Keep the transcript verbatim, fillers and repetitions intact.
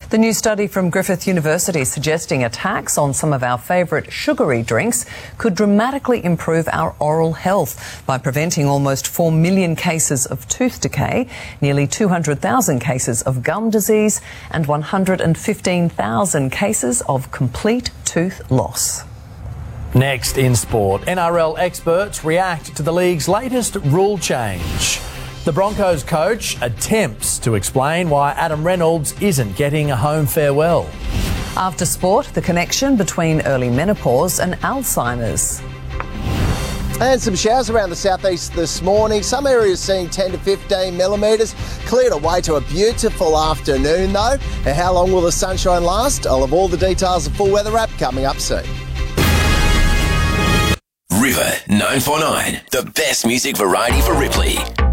The new study from Griffith University suggesting a tax on some of our favourite sugary drinks could dramatically improve our oral health by preventing almost four million cases of tooth decay, nearly two hundred thousand cases of gum disease and one hundred fifteen thousand cases of complete tooth loss. Next in sport, N R L experts react to the league's latest rule change. The Broncos coach attempts to explain why Adam Reynolds isn't getting a home farewell. After sport, the connection between early menopause and Alzheimer's. And some showers around the southeast this morning. Some areas seeing ten to fifteen millimetres. Cleared away to a beautiful afternoon though. And how long will the sunshine last? I'll have all the details of Full Weather App coming up soon. River nine four nine, the best music variety for Ripley.